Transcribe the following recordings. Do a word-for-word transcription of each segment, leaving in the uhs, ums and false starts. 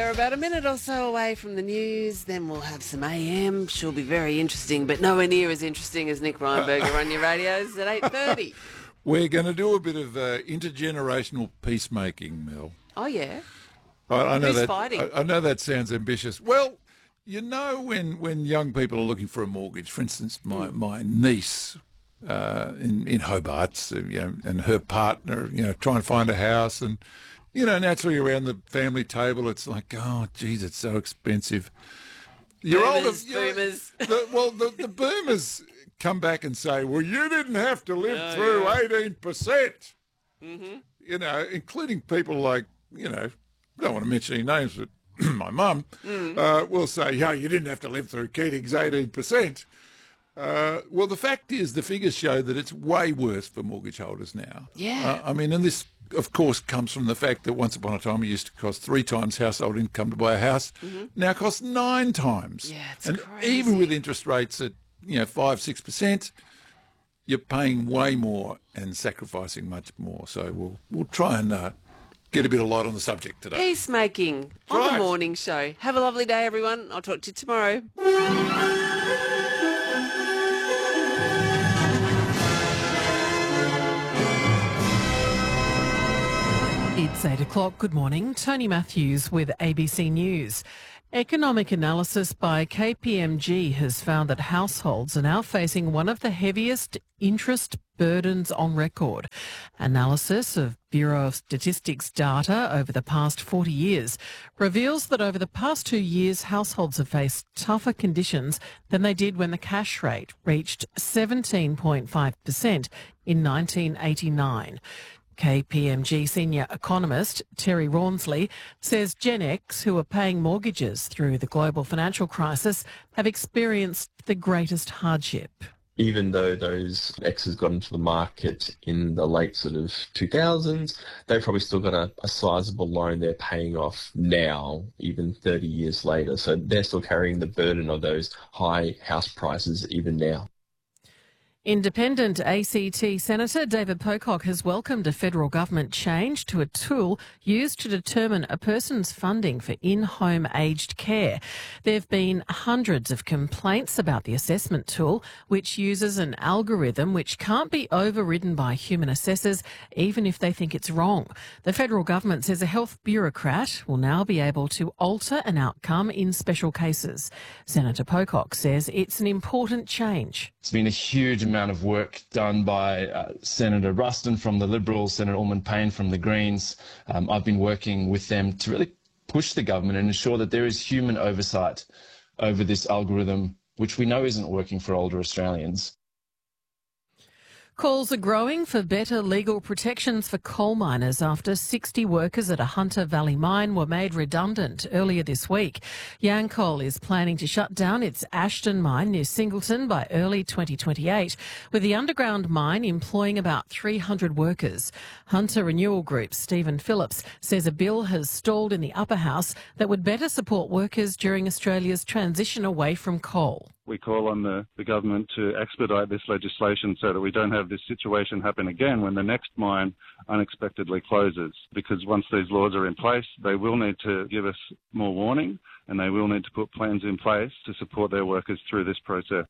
We're about a minute or so away from the news. Then we'll have some A M. She'll be very interesting, but nowhere near as interesting as Nick Reinberger on your radios at eight thirty. We're going to do a bit of uh, intergenerational peacemaking, Mel. Oh, yeah? I, I know Who's that. fighting? I, I know that sounds ambitious. Well, you know, when, when young people are looking for a mortgage, for instance, my mm. my niece uh, in in Hobart, uh, you know, and her partner, you know, trying to find a house, and you know, naturally around the family table, it's like, oh, geez, it's so expensive. You're boomers, older, you're, boomers. The, well, the, the boomers come back and say, well, you didn't have to live oh, through yeah. eighteen percent. Mm-hmm. You know, including people like, you know, I don't want to mention any names, but my mum mm. uh, will say, yeah, you didn't have to live through Keating's eighteen percent. Uh, well, the fact is the figures show that it's way worse for mortgage holders now. Yeah. Uh, I mean, and this, of course, comes from the fact that once upon a time it used to cost three times household income to buy a house. Mm-hmm. Now it costs nine times. Yeah, it's and crazy. Even with interest rates at, you know, five, six percent, you're paying way more and sacrificing much more. So we'll we'll try and uh, get a bit of light on the subject today. Peacemaking on Right. the morning show. Have a lovely day, everyone. I'll talk to you tomorrow. It's eight o'clock. Good morning. Tony Matthews with A B C News. Economic analysis by K P M G has found that households are now facing one of the heaviest interest burdens on record. Analysis of Bureau of Statistics data over the past forty years reveals that over the past two years, households have faced tougher conditions than they did when the cash rate reached seventeen point five percent in nineteen eighty-nine. K P M G senior economist Terry Rawnsley says Gen X, who are paying mortgages through the global financial crisis, have experienced the greatest hardship. Even though those X's got into the market in the late sort of two thousands, they've probably still got a, a sizable loan they're paying off now, even thirty years later. So they're still carrying the burden of those high house prices even now. Independent A C T Senator David Pocock has welcomed a federal government change to a tool used to determine a person's funding for in-home aged care. There have been hundreds of complaints about the assessment tool, which uses an algorithm which can't be overridden by human assessors, even if they think it's wrong. The federal government says a health bureaucrat will now be able to alter an outcome in special cases. Senator Pocock says it's an important change. It's been a huge amount of work done by uh, Senator Ruston from the Liberals, Senator Ormond Payne from the Greens. Um, I've been working with them to really push the government and ensure that there is human oversight over this algorithm, which we know isn't working for older Australians. Calls are growing for better legal protections for coal miners after sixty workers at a Hunter Valley mine were made redundant earlier this week. Yancoal is planning to shut down its Ashton mine near Singleton by early twenty twenty-eight, with the underground mine employing about three hundred workers. Hunter Renewal Group's Stephen Phillips says a bill has stalled in the upper house that would better support workers during Australia's transition away from coal. We call on the, the government to expedite this legislation so that we don't have this situation happen again when the next mine unexpectedly closes. Because once these laws are in place, they will need to give us more warning and they will need to put plans in place to support their workers through this process.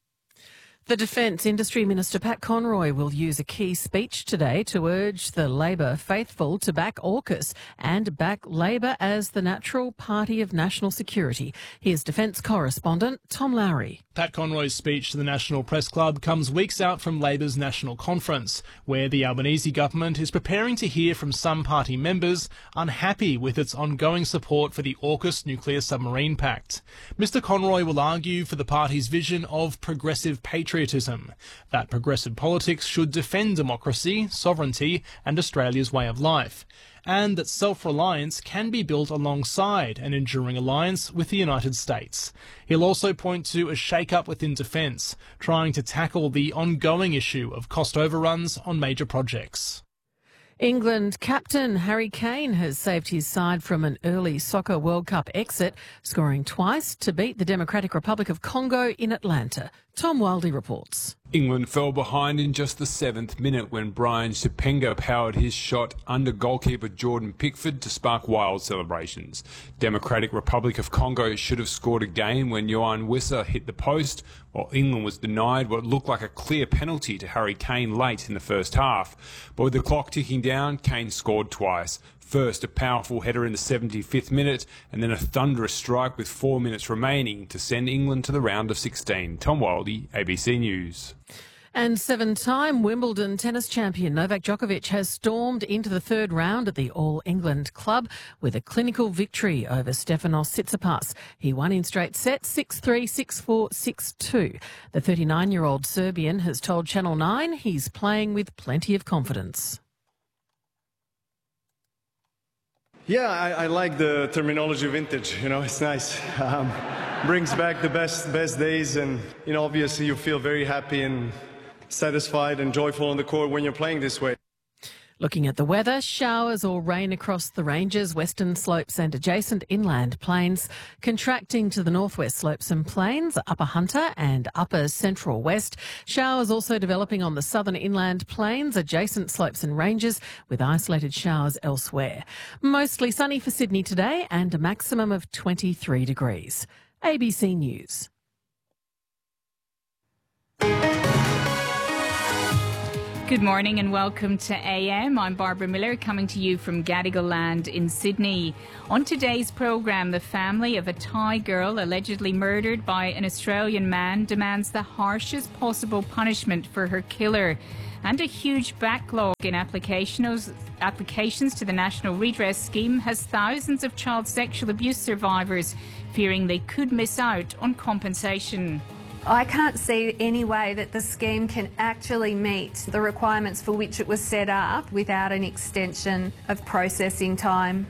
The Defence Industry Minister Pat Conroy will use a key speech today to urge the Labor faithful to back AUKUS and back Labor as the natural party of national security. Here's Defence correspondent Tom Lowry. Pat Conroy's speech to the National Press Club comes weeks out from Labor's national conference, where the Albanese government is preparing to hear from some party members unhappy with its ongoing support for the AUKUS nuclear submarine pact. Mister Conroy will argue for the party's vision of progressive patriotism, that progressive politics should defend democracy, sovereignty and Australia's way of life, and that self-reliance can be built alongside an enduring alliance with the United States. He'll also point to a shake-up within defence, trying to tackle the ongoing issue of cost overruns on major projects. England captain Harry Kane has saved his side from an early Soccer World Cup exit, scoring twice to beat the Democratic Republic of Congo in Atlanta. Tom Wildey reports. England fell behind in just the seventh minute when Brian Shapenga powered his shot under goalkeeper Jordan Pickford to spark wild celebrations. Democratic Republic of Congo should have scored again when Yohan Wissa hit the post, while England was denied what looked like a clear penalty to Harry Kane late in the first half. But with the clock ticking down, Kane scored twice. First, a powerful header in the seventy-fifth minute, and then a thunderous strike with four minutes remaining to send England to the round of sixteen. Tom Wildy, A B C News. And seven-time Wimbledon tennis champion Novak Djokovic has stormed into the third round at the All England Club with a clinical victory over Stefanos Tsitsipas. He won in straight sets, six three, six four, six two. The thirty-nine-year-old Serbian has told Channel nine he's playing with plenty of confidence. Yeah, I, I like the terminology vintage. You know, it's nice. Um, brings back the best best days, and you know, obviously, you feel very happy and satisfied and joyful on the court when you're playing this way. Looking at the weather, showers or rain across the ranges, western slopes and adjacent inland plains, contracting to the northwest slopes and plains, upper Hunter and upper central west. Showers also developing on the southern inland plains, adjacent slopes and ranges, with isolated showers elsewhere. Mostly sunny for Sydney today and a maximum of twenty-three degrees. A B C News. Good morning and welcome to A M. I'm Barbara Miller, coming to you from Gadigal Land in Sydney. On today's programme, the family of a Thai girl allegedly murdered by an Australian man demands the harshest possible punishment for her killer. And a huge backlog in applications, applications to the National Redress Scheme has thousands of child sexual abuse survivors fearing they could miss out on compensation. I can't see any way that the scheme can actually meet the requirements for which it was set up without an extension of processing time.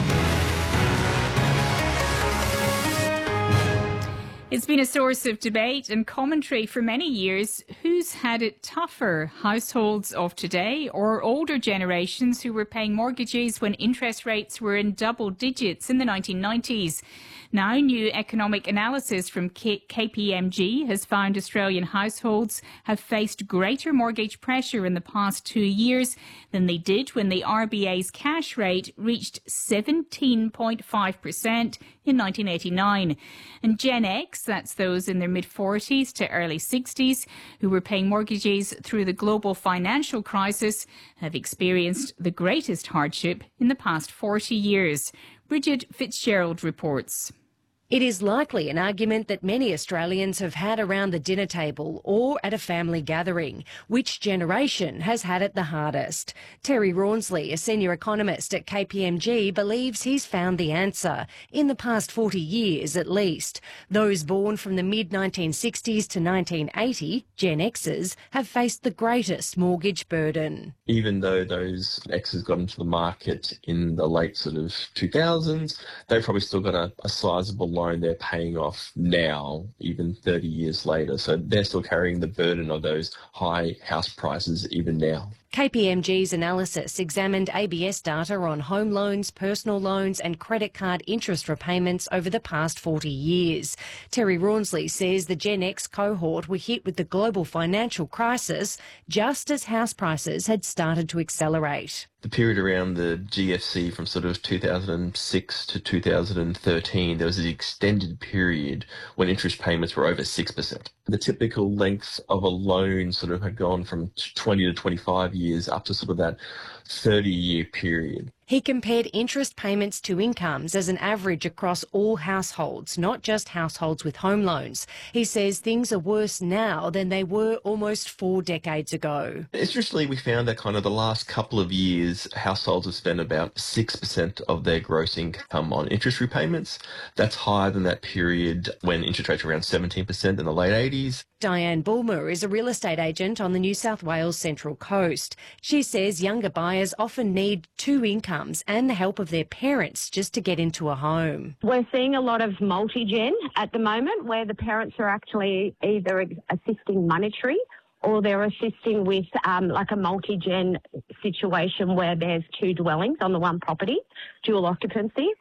It's been a source of debate and commentary for many years. Who's had it tougher, households of today or older generations who were paying mortgages when interest rates were in double digits in the nineteen nineties? Now, new economic analysis from K P M G has found Australian households have faced greater mortgage pressure in the past two years than they did when the R B A's cash rate reached seventeen point five percent in nineteen eighty-nine. And Gen X, that's those in their mid-forties to early sixties, who were paying mortgages through the global financial crisis, have experienced the greatest hardship in the past forty years. Bridget Fitzgerald reports. It is likely an argument that many Australians have had around the dinner table or at a family gathering. Which generation has had it the hardest? Terry Rawnsley, a senior economist at K P M G, believes he's found the answer, in the past forty years at least. Those born from the mid nineteen sixties to nineteen eighty, Gen Xers, have faced the greatest mortgage burden. Even though those Xers got into the market in the late sort of two thousands, they've probably still got a, a sizable loan they're paying off now, even thirty years later. So they're still carrying the burden of those high house prices even now. K P M G's analysis examined A B S data on home loans, personal loans and credit card interest repayments over the past forty years. Terry Rawnsley says the Gen X cohort were hit with the global financial crisis just as house prices had started to accelerate. The period around the G F C from sort of two thousand six to two thousand thirteen, there was an extended period when interest payments were over six percent. The typical length of a loan sort of had gone from twenty to twenty-five years up to sort of that thirty-year period. He compared interest payments to incomes as an average across all households, not just households with home loans. He says things are worse now than they were almost four decades ago. Interestingly, we found that kind of the last couple of years, households have spent about six percent of their gross income on interest repayments. That's higher than that period when interest rates were around seventeen percent in the late eighties. Diane Bulmer is a real estate agent on the New South Wales Central Coast. She says younger buyers often need two incomes and the help of their parents just to get into a home. We're seeing a lot of multi-gen at the moment where the parents are actually either assisting monetary or they're assisting with um, like a multi-gen situation where there's two dwellings on the one property, dual occupancy.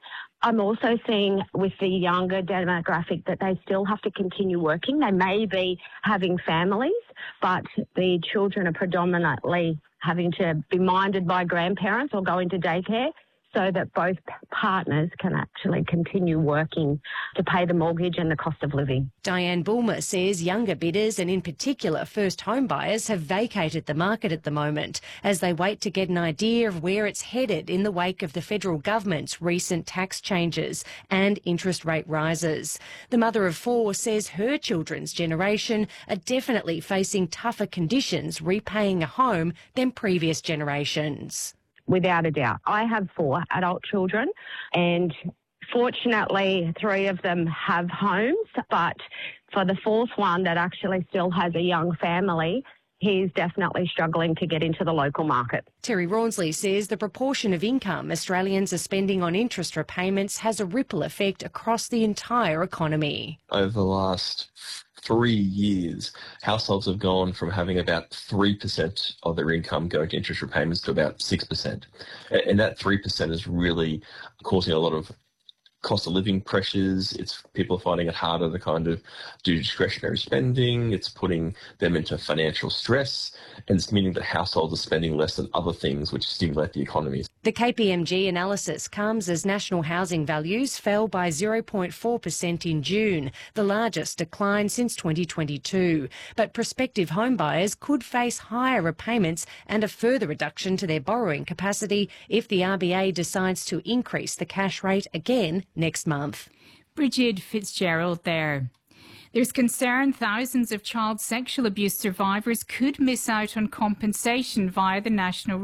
I'm also seeing with the younger demographic that they still have to continue working. They may be having families, but the children are predominantly having to be minded by grandparents or go into daycare, so that both partners can actually continue working to pay the mortgage and the cost of living. Diane Bulmer says younger bidders, and in particular first home buyers, have vacated the market at the moment as they wait to get an idea of where it's headed in the wake of the federal government's recent tax changes and interest rate rises. The mother of four says her children's generation are definitely facing tougher conditions repaying a home than previous generations. Without a doubt. I have four adult children, and fortunately three of them have homes, but for the fourth one that actually still has a young family, he's definitely struggling to get into the local market. Terry Rawnsley says the proportion of income Australians are spending on interest repayments has a ripple effect across the entire economy. Over the last three years, households have gone from having about three percent of their income going to interest repayments to about six percent. And that three percent is really causing a lot of cost of living pressures. It's people finding it harder to kind of do discretionary spending. It's putting them into financial stress, and it's meaning that households are spending less on other things which stimulate the economy. The K P M G analysis comes as national housing values fell by zero point four percent in June, the largest decline since twenty twenty-two. But prospective home buyers could face higher repayments and a further reduction to their borrowing capacity if the R B A decides to increase the cash rate again next month. Bridget Fitzgerald there. There's concern thousands of child sexual abuse survivors could miss out on compensation via the National